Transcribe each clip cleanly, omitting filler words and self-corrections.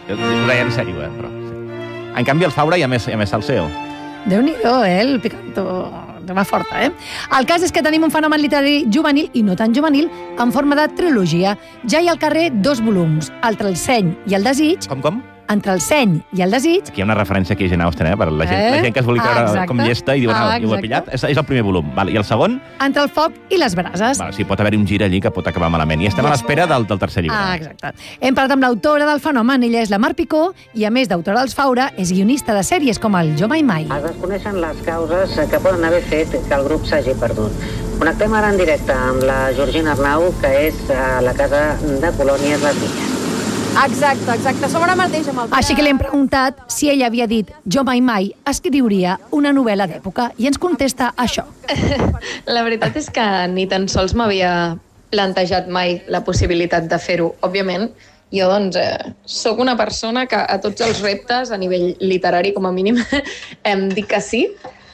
Ho deia en sèrio, però... En canvi, el Faura hi ha més salseo. Déu-n'hi-do, el picanto va forta, El cas és que tenim un fenomen literari juvenil, i no tan juvenil, en forma de trilogia. Ja hi ha al carrer 2 volums, Entre el seny i el desig. Com? Entre el seny i el desig. Aquí hi ha una referència aquí a Jane Austen, per la gent que es vulgui creure com llesta i diuen, jo ho he pillat. És el primer volum. I el segon? Entre el foc i les brases. Sí, pot haver-hi un gir allí que pot acabar malament. I estem a l'espera del tercer llibre. Exacte. Hem parlat amb l'autora del fenomen, ella és la Mar Picó, i a més d'autora dels Faura, és guionista de sèries com el Jo Mai Mai. Es desconeixen les causes que poden haver fet que el grup s'hagi perdut. Connectem ara en directe amb la Georgina Arnau, que és a la casa de Colònies Les Vinyes. Exacte. Som ara mateix amb el... Així que li hem preguntat si ella havia dit Jo Mai Mai escriuria una novel·la d'època i ens contesta això. La veritat és que ni tan sols m'havia plantejat mai la possibilitat de fer-ho. Òbviament, jo sóc una persona que a tots els reptes, a nivell literari com a mínim, em dic que sí,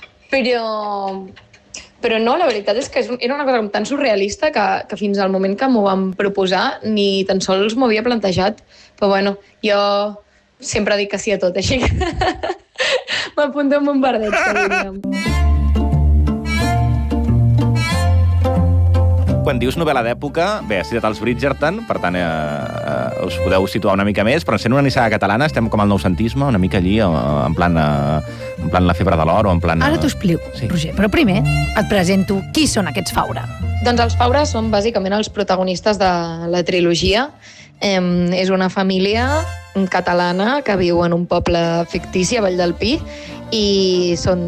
però no, la veritat és que era una cosa tan surrealista que fins al moment que m'ho van proposar ni tan sols m'ho havia plantejat. Però bueno, jo sempre dic que sí a tot, així que m'apunto un bombardeig, que diríem. Quan dius novel·la d'època, bé, has citat els Bridgerton, per tant, us podeu situar una mica més, però sent una nissaga catalana estem com al noucentisme, una mica allí, en plan la febre de l'or o en plan... Ara t'ho explico, sí. Roger, però primer et presento qui són aquests Faura. Doncs els Faura són bàsicament els protagonistes de la trilogia. És una família catalana que viu en un poble fictici a Vall del Pi i són,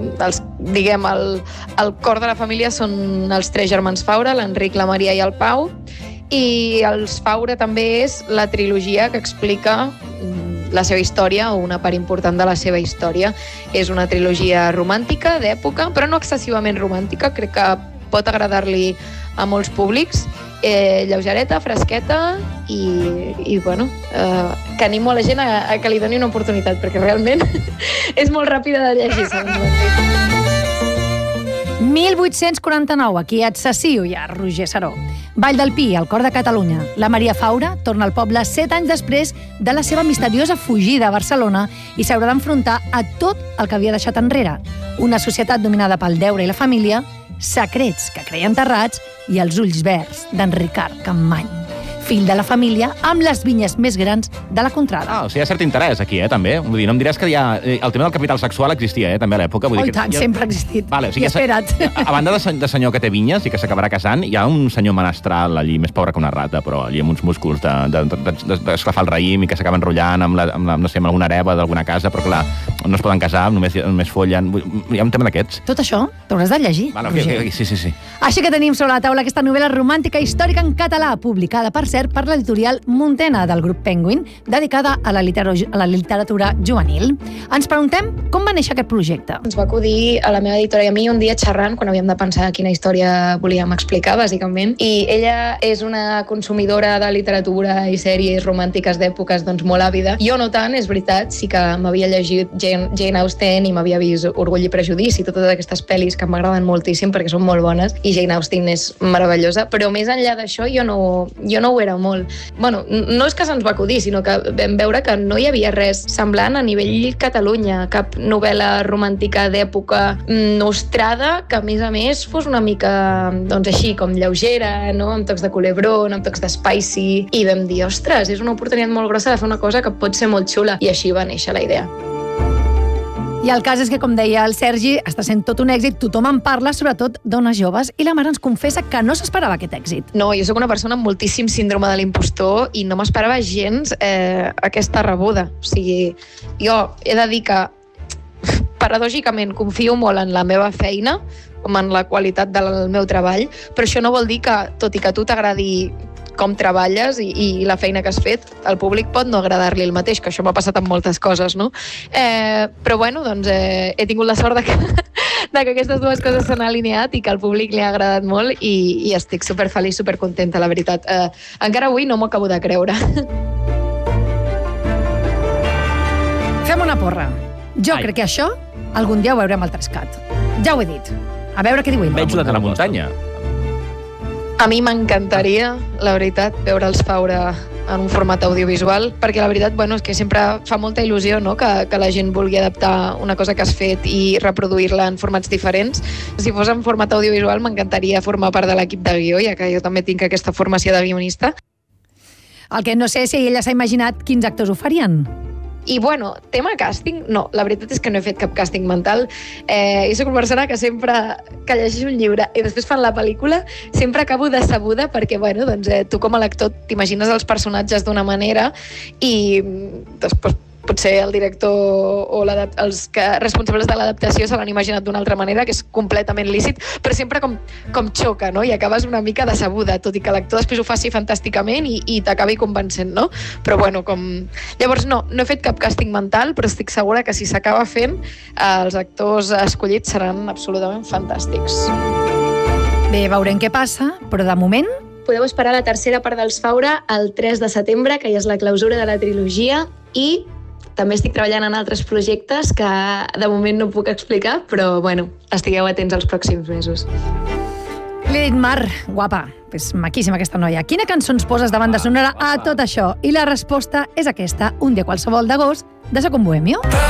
el cor de la família són els 3 germans Faura, l'Enric, la Maria i el Pau, i els Faura també és la trilogia que explica la seva història o una part important de la seva història. És una trilogia romàntica, d'època, però no excessivament romàntica, crec que pot agradar-li a molts públics, lleugereta, fresqueta i bueno, que animo a la gent a que li doni una oportunitat, perquè realment és molt ràpida de llegir, segons m'ho han dit. 1849, aquí a Excessiu, hi ha Roger Saró. Vall del Pi, al cor de Catalunya. La Maria Faura torna al poble 7 anys després de la seva misteriosa fugida a Barcelona i s'haurà d'enfrontar a tot el que havia deixat enrere. Una societat dominada pel deure i la família, secrets que creia enterrats i els ulls verds d'en Ricard Campmany, fill de la família amb les vinyes més grans de la contrada. O sigui, hi ha cert interès aquí, també. Vull dir, no em diràs que el tema del capital sexual existia, també a l'època. Oh, i tant, sempre ha existit. Vale, o sigui, i espera't. A banda de senyor que té vinyes i que s'acabarà casant, hi ha un senyor menestral allí, més pobre que una rata, però allí amb uns músculs d'esclafar el raïm i que s'acaba enrotllant amb alguna hereva d'alguna casa, però clar, no es poden casar, només follen. Hi ha un tema d'aquests. Tot això t'hauràs de llegir, Roger. Sí. Així que tenim sobre la taula aquesta novel·la romàntica històrica en català, publicada, per cert, per l'editorial Muntena del grup Penguin, dedicada a la literatura juvenil. Ens preguntem com va néixer aquest projecte. Ens va acudir a la meva editora i a mi un dia xerrant, quan havíem de pensar quina història volíem explicar, bàsicament, i ella és una consumidora de literatura i sèries romàntiques d'èpoques molt àvida. Jo no tant, és veritat, sí que m'havia llegit Jane Austen i m'havia vist Orgull i Prejudici, totes aquestes pel·lis que m'agraden moltíssim perquè són molt bones, i Jane Austen és meravellosa, però més enllà d'això jo no ho era molt. Bueno, no és que se'ns va acudir, sinó que vam veure que no hi havia res semblant a nivell Catalunya, cap novel·la romàntica d'època nostrada que, a més, fos una mica, així, com lleugera, no? Amb tocs de culebrón, amb tocs de spicy, i vam dir, ostres, és una oportunitat molt grossa de fer una cosa que pot ser molt xula, i així va néixer la idea. I el cas és que, com deia el Sergi, està sent tot un èxit, tothom en parla, sobretot dones joves, i la mare ens confessa que no s'esperava aquest èxit. No, jo sóc una persona amb moltíssim síndrome de l'impostor i no m'esperava gens aquesta rebuda. O sigui, jo he de dir que paradògicament confio molt en la meva feina, com en la qualitat del meu treball, però això no vol dir que, tot i que a tu t'agradi com treballes i la feina que has fet, al públic pot no agradar-li el mateix, que això m'ha passat amb moltes coses, no? Però bueno, he tingut la sort de que aquestes dues coses s'han alineat i que al públic li ha agradat molt i estic superfeliç, supercontenta, la veritat. Encara avui no m'ho acabo de creure. Fem una porra. Jo crec que això algun dia ho veurem al Trescat. Ja ho he dit. A veure què diu ell. Veig la de la muntanya. A mi m'encantaria, la veritat, veure els Faura en un format audiovisual, perquè la veritat, és que sempre fa molta il·lusió, no?, que la gent vulgui adaptar una cosa que has fet i reproduir-la en formats diferents. Si fos en format audiovisual m'encantaria formar part de l'equip de guió, ja que jo també tinc aquesta formació de guionista. El que no sé és si ella s'ha imaginat quins actors ho farien. I, tema càsting, no, la veritat és que no he fet cap càsting mental. Jo soc una persona que sempre que llegeix un llibre i després fan la pel·lícula, sempre acabo decebuda perquè, tu com a lector t'imagines els personatges d'una manera i després potser el director o els responsables de l'adaptació se l'han imaginat d'una altra manera, que és completament lícit, però sempre com xoca, no? I acabes una mica decebuda, tot i que l'actor després ho faci fantàsticament i t'acabi convencent, no? Però llavors no he fet cap càsting mental, però estic segura que si s'acaba fent, els actors escollits seran absolutament fantàstics. Bé, veurem què passa, però de moment... Podeu esperar la tercera part dels Faura el 3 de setembre, que ja és la clausura de la trilogia, i també estic treballant en altres projectes que de moment no puc explicar, però estigueu atents als pròxims mesos. Li he dit, Mar, guapa, és maquíssima aquesta noia. Quina cançó ens poses de banda sonora a tot això? I la resposta és aquesta, Un dia qualsevol d'agost, de Soc un bohemio.